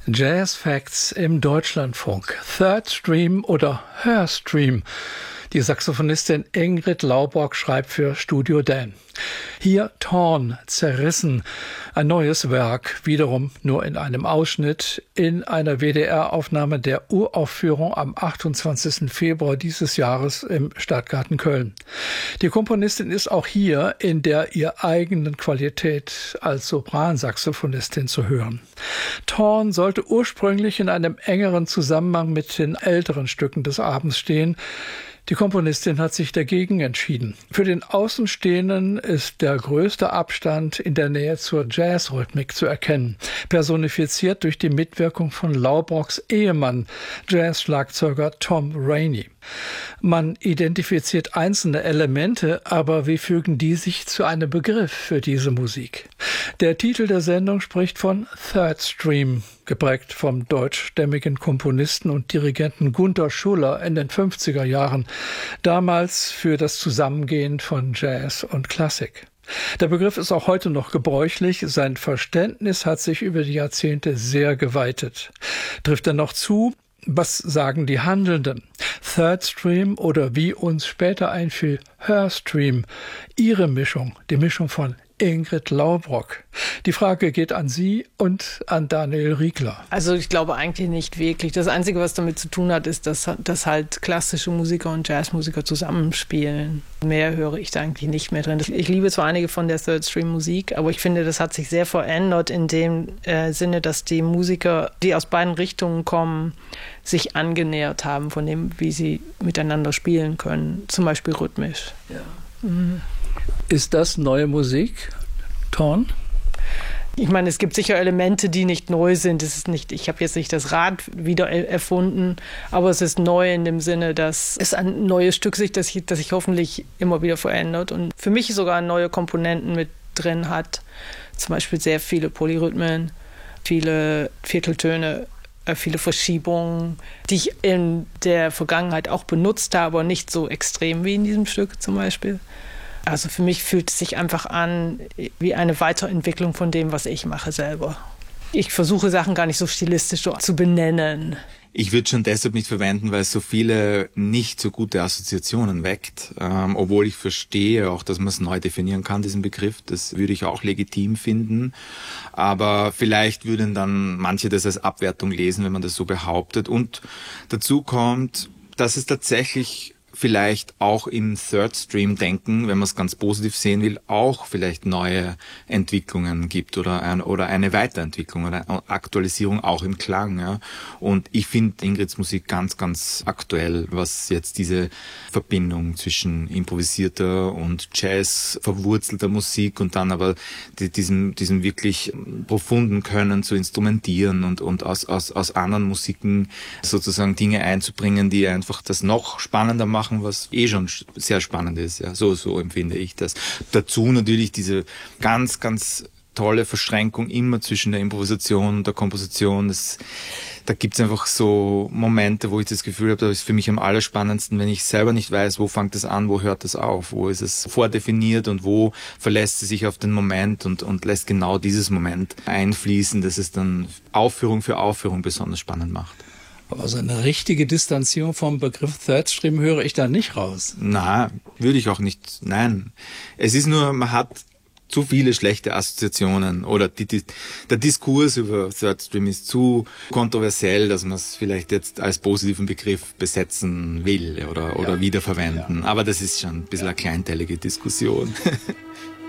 Jazz Facts im Deutschlandfunk. Third Stream oder Hörstream. Die Saxophonistin Ingrid Laubock schreibt für Studio Dan. Hier Torn, zerrissen. Ein neues Werk, wiederum nur in einem Ausschnitt, in einer WDR-Aufnahme der Uraufführung am 28. Februar dieses Jahres im Stadtgarten Köln. Die Komponistin ist auch hier in der ihr eigenen Qualität als Sopransaxophonistin zu hören. Torn sollte ursprünglich in einem engeren Zusammenhang mit den älteren Stücken des Abends stehen. Die Komponistin hat sich dagegen entschieden. Für den Außenstehenden ist der größte Abstand in der Nähe zur Jazzrhythmik zu erkennen, personifiziert durch die Mitwirkung von Laubocks Ehemann, Jazz-Schlagzeuger Tom Rainey. Man identifiziert einzelne Elemente, aber wie fügen die sich zu einem Begriff für diese Musik? Der Titel der Sendung spricht von Third Stream, geprägt vom deutschstämmigen Komponisten und Dirigenten Gunther Schuller in den 50er Jahren, damals für das Zusammengehen von Jazz und Klassik. Der Begriff ist auch heute noch gebräuchlich. Sein Verständnis hat sich über die Jahrzehnte sehr geweitet. Trifft er noch zu? Was sagen die Handelnden? Third Stream oder wie uns später einfiel, Hörstream. Ihre Mischung, die Mischung von Ingrid Laubock. Die Frage geht an Sie und an Daniel Riegler. Also ich glaube eigentlich nicht wirklich. Das Einzige, was damit zu tun hat, ist, dass halt klassische Musiker und Jazzmusiker zusammenspielen. Mehr höre ich da eigentlich nicht mehr drin. Ich liebe zwar einige von der Third Stream Musik, aber ich finde, das hat sich sehr verändert in dem Sinne, dass die Musiker, die aus beiden Richtungen kommen, sich angenähert haben von dem, wie sie miteinander spielen können. Zum Beispiel rhythmisch. Ja. Mhm. Ist das neue Musik, Torn? Ich meine, es gibt sicher Elemente, die nicht neu sind. Es ist nicht, ich habe jetzt nicht das Rad wieder erfunden, aber es ist neu in dem Sinne, dass es ein neues Stück ist, das sich hoffentlich immer wieder verändert und für mich sogar neue Komponenten mit drin hat. Zum Beispiel sehr viele Polyrhythmen, viele Vierteltöne, viele Verschiebungen, die ich in der Vergangenheit auch benutzt habe, aber nicht so extrem wie in diesem Stück zum Beispiel. Also für mich fühlt es sich einfach an wie eine Weiterentwicklung von dem, was ich mache selber. Ich versuche Sachen gar nicht so stilistisch so zu benennen. Ich würde schon deshalb nicht verwenden, weil es so viele nicht so gute Assoziationen weckt. Obwohl ich verstehe auch, dass man es neu definieren kann, diesen Begriff. Das würde ich auch legitim finden. Aber vielleicht würden dann manche das als Abwertung lesen, wenn man das so behauptet. Und dazu kommt, dass es tatsächlich vielleicht auch im Third Stream denken, wenn man es ganz positiv sehen will, auch vielleicht neue Entwicklungen gibt oder eine Weiterentwicklung oder eine Aktualisierung auch im Klang. Ja. Und ich finde Ingrids Musik ganz, ganz aktuell, was jetzt diese Verbindung zwischen improvisierter und Jazz verwurzelter Musik und dann aber diesem wirklich profunden Können zu instrumentieren und aus anderen Musiken sozusagen Dinge einzubringen, die einfach das noch spannender machen, was schon sehr spannend ist. Ja. So empfinde ich das. Dazu natürlich diese ganz, ganz tolle Verschränkung immer zwischen der Improvisation und der Komposition. Da gibt es einfach so Momente, wo ich das Gefühl habe, das ist für mich am allerspannendsten, wenn ich selber nicht weiß, wo fängt es an, wo hört es auf, wo ist es vordefiniert und wo verlässt es sich auf den Moment und lässt genau dieses Moment einfließen, dass es dann Aufführung für Aufführung besonders spannend macht. Aber so eine richtige Distanzierung vom Begriff Third Stream höre ich da nicht raus. Na, würde ich auch nicht. Nein. Es ist nur, man hat zu viele schlechte Assoziationen oder der Diskurs über Third Stream ist zu kontroversiell, dass man es vielleicht jetzt als positiven Begriff besetzen will oder wiederverwenden. Ja. Aber das ist schon ein bisschen eine kleinteilige Diskussion.